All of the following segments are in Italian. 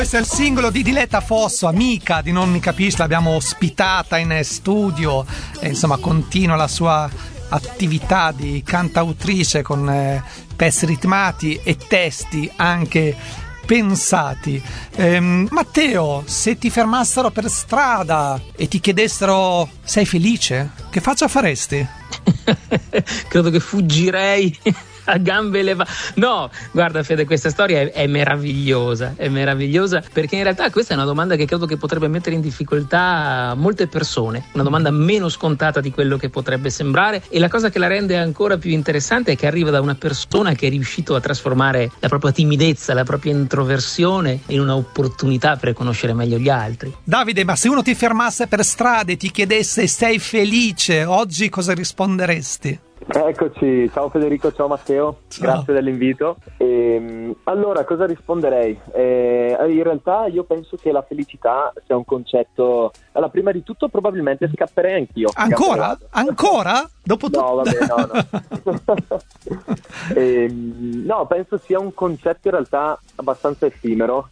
Questo è il singolo di Diletta Fosso, amica di Non Mi Capisci, l'abbiamo ospitata in studio e insomma continua la sua attività di cantautrice con pezzi ritmati e testi anche pensati. Matteo, se ti fermassero per strada e ti chiedessero sei felice, che faccia faresti? Credo che fuggirei a gambe levate. No, guarda Fede, questa storia è meravigliosa perché in realtà questa è una domanda che credo che potrebbe mettere in difficoltà molte persone, una domanda meno scontata di quello che potrebbe sembrare, e la cosa che la rende ancora più interessante è che arriva da una persona che è riuscito a trasformare la propria timidezza, la propria introversione in un'opportunità per conoscere meglio gli altri. Davide, ma se uno ti fermasse per strada e ti chiedesse sei felice, oggi cosa risponderesti? Eccoci, ciao Federico, ciao Matteo, ciao. Grazie dell'invito. Allora, cosa risponderei? In realtà io penso che la felicità sia un concetto. Allora, prima di tutto probabilmente scapperei anch'io. Ancora? Ancora? Dopo tutto? No, vabbè, no. No, penso sia un concetto in realtà abbastanza effimero.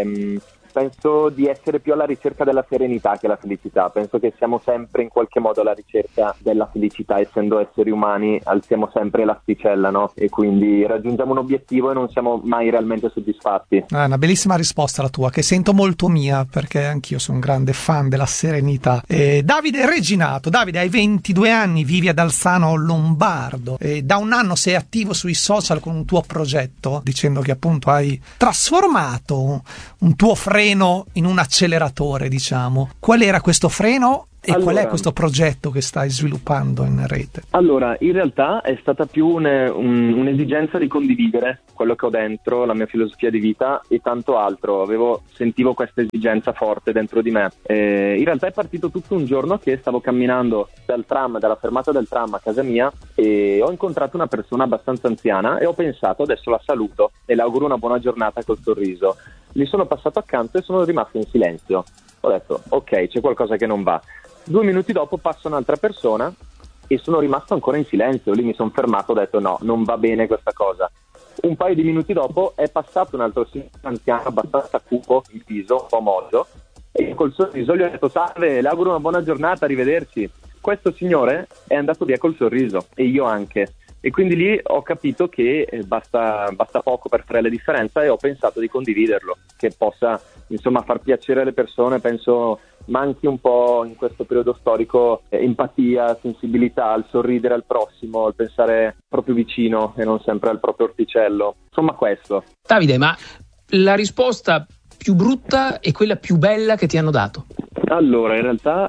Penso di essere più alla ricerca della serenità che la felicità. Penso che siamo sempre in qualche modo alla ricerca della felicità, essendo esseri umani alziamo sempre l'asticella, no? E quindi raggiungiamo un obiettivo e non siamo mai realmente soddisfatti. È una bellissima risposta la tua, che sento molto mia, perché anch'io sono un grande fan della serenità. Davide Reginato. Davide, hai 22 anni, vivi ad Alzano Lombardo e da un anno sei attivo sui social con un tuo progetto, dicendo che appunto hai trasformato un tuo freno in un acceleratore, diciamo. Qual era questo freno e qual è questo progetto che stai sviluppando in rete? Allora, in realtà è stata più un'esigenza di condividere quello che ho dentro, la mia filosofia di vita e tanto altro. Sentivo questa esigenza forte dentro di me. In realtà è partito tutto un giorno che stavo camminando dalla fermata del tram a casa mia e ho incontrato una persona abbastanza anziana e ho pensato adesso la saluto e le auguro una buona giornata col sorriso. Gli sono passato accanto e sono rimasto in silenzio. Ho detto ok, c'è qualcosa che non va. 2 minuti dopo passa un'altra persona e sono rimasto ancora in silenzio. Lì mi sono fermato, ho detto no, non va bene questa cosa. Un paio di minuti dopo è passato un altro anziano abbastanza cupo il viso, un po' moggio, e col sorriso gli ho detto salve, le auguro una buona giornata, arrivederci. Questo signore è andato via col sorriso e io anche. E quindi lì ho capito che basta poco per fare la differenza e ho pensato di condividerlo, che possa insomma far piacere alle persone. Penso manchi un po' in questo periodo storico empatia, sensibilità, il sorridere al prossimo, il pensare proprio vicino e non sempre al proprio orticello. Insomma questo. Davide, ma la risposta più brutta e quella più bella che ti hanno dato? Allora, in realtà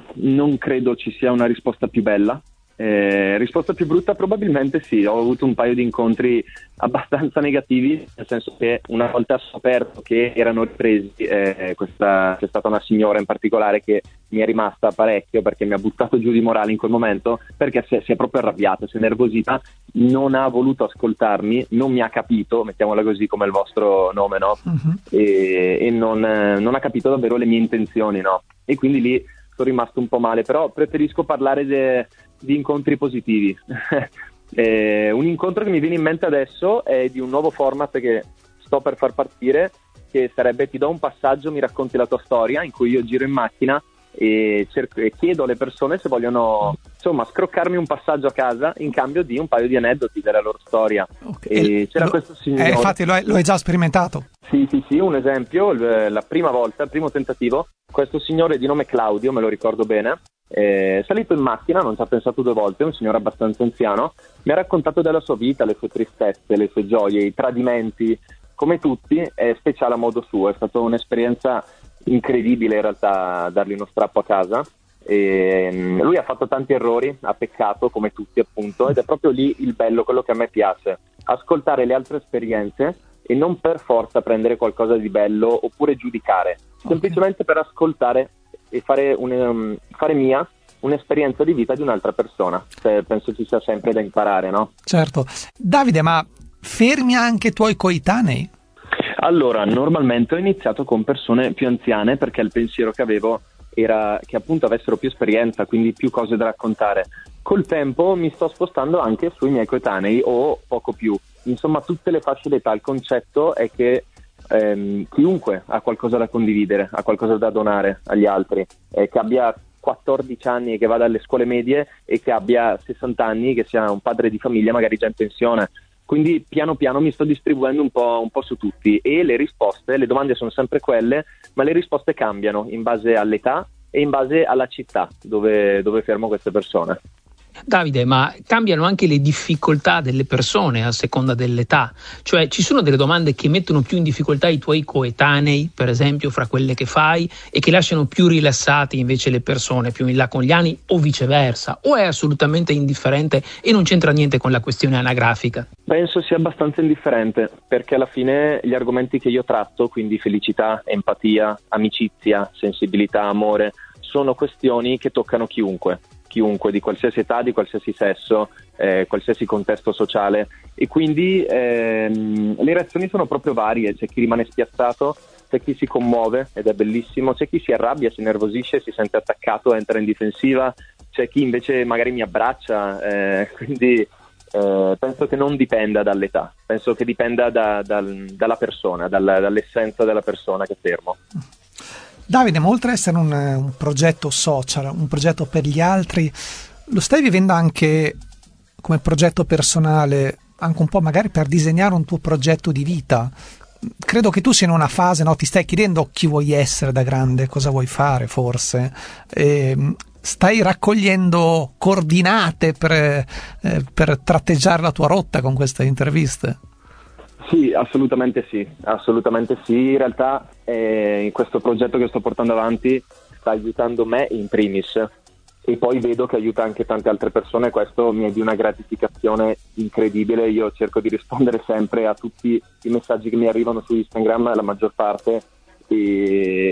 non credo ci sia una risposta più bella. Risposta più brutta probabilmente sì, ho avuto un paio di incontri abbastanza negativi, nel senso che una volta scoperto che erano ripresi, c'è stata una signora in particolare che mi è rimasta parecchio perché mi ha buttato giù di morale in quel momento, perché si è proprio arrabbiata, si è nervosita, non ha voluto ascoltarmi, non mi ha capito, mettiamola così come il vostro nome, no? Uh-huh. E non ha capito davvero le mie intenzioni, no? E quindi lì sono rimasto un po' male, però preferisco parlare di incontri positivi. Un incontro che mi viene in mente adesso è di un nuovo format che sto per far partire, che sarebbe ti do un passaggio, mi racconti la tua storia, in cui io giro in macchina e chiedo alle persone se vogliono insomma scroccarmi un passaggio a casa in cambio di un paio di aneddoti della loro storia. Okay. E c'era questo signore. Infatti lo hai già sperimentato? Sì, un esempio, la prima volta, il primo tentativo, questo signore di nome Claudio, me lo ricordo bene, è salito in macchina, non ci ha pensato 2 volte, un signore abbastanza anziano, mi ha raccontato della sua vita, le sue tristezze, le sue gioie, i tradimenti, come tutti, è speciale a modo suo, è stata un'esperienza incredibile in realtà dargli uno strappo a casa. E lui ha fatto tanti errori, ha peccato come tutti appunto, ed è proprio lì il bello, quello che a me piace, ascoltare le altre esperienze e non per forza prendere qualcosa di bello oppure giudicare, semplicemente per ascoltare e fare mia un'esperienza di vita di un'altra persona. Penso ci sia sempre da imparare, no? Certo. Davide, ma fermi anche i tuoi coetanei? Allora, normalmente ho iniziato con persone più anziane perché il pensiero che avevo era che appunto avessero più esperienza, quindi più cose da raccontare. Col tempo mi sto spostando anche sui miei coetanei o poco più, insomma tutte le fasce d'età. Il concetto è che chiunque ha qualcosa da condividere, ha qualcosa da donare agli altri, che abbia 14 anni e che vada alle scuole medie e che abbia 60 anni, che sia un padre di famiglia magari già in pensione. Quindi piano piano mi sto distribuendo un po' su tutti, e le domande sono sempre quelle, ma le risposte cambiano in base all'età e in base alla città dove fermo queste persone. Davide, ma cambiano anche le difficoltà delle persone a seconda dell'età? Cioè, ci sono delle domande che mettono più in difficoltà i tuoi coetanei, per esempio, fra quelle che fai, e che lasciano più rilassati invece le persone più in là con gli anni, o viceversa? O è assolutamente indifferente e non c'entra niente con la questione anagrafica? Penso sia abbastanza indifferente, perché alla fine gli argomenti che io tratto, quindi felicità, empatia, amicizia, sensibilità, amore, sono questioni che toccano chiunque di qualsiasi età, di qualsiasi sesso, qualsiasi contesto sociale, e quindi le reazioni sono proprio varie. C'è chi rimane spiazzato, c'è chi si commuove ed è bellissimo, c'è chi si arrabbia, si nervosisce, si sente attaccato, entra in difensiva, c'è chi invece magari mi abbraccia, quindi penso che non dipenda dall'età, penso che dipenda dalla persona, dall'essenza della persona che fermo. Davide, ma oltre ad essere un progetto social, un progetto per gli altri, lo stai vivendo anche come progetto personale, anche un po' magari per disegnare un tuo progetto di vita? Credo che tu sia in una fase, no? Ti stai chiedendo chi vuoi essere da grande, cosa vuoi fare forse, stai raccogliendo coordinate per tratteggiare la tua rotta con queste interviste? Sì, assolutamente sì. In realtà in questo progetto che sto portando avanti sta aiutando me in primis, e poi vedo che aiuta anche tante altre persone. Questo mi è di una gratificazione incredibile. Io cerco di rispondere sempre a tutti i messaggi che mi arrivano su Instagram, la maggior parte, e